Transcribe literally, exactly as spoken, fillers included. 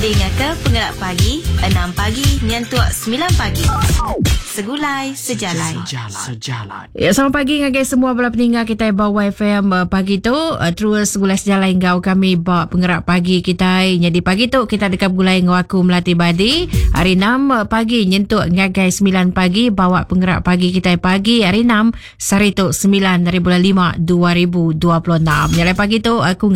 Dengarkan Penggerak Pagi enam pagi nyentuh sembilan pagi. Segulai sejalan. Sejalan. Sejalan. Ya, selamat pagi dengan guys semua bala pendengar kita bawa F M uh, pagi tu uh, terus gulai sejalan ngau kami bawa Penggerak Pagi kita. Jadi pagi tu kita dekat gulai ngau aku Melati Badi. Hari enam uh, pagi nyentuk ngagai sembilan pagi bawa Penggerak Pagi kita pagi hari enam Sarituk sembilan dari bulan lima dua ribu dua puluh enam. Nyalai pagi tu aku